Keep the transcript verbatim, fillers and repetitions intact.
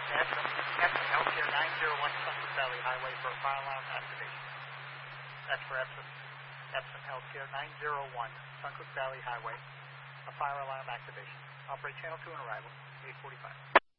Epson, Epson Healthcare nine zero one Sunset Valley Highway for a fire alarm activation. That's for Epson. Epson Healthcare nine zero one Sunset Valley Highway, a fire alarm activation. Operate channel two and arrival, eight forty-five.